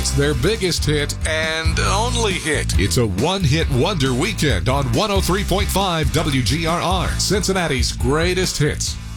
It's their biggest hit and only hit. It's a one-hit wonder weekend on 103.5 WGRR, Cincinnati's greatest hits.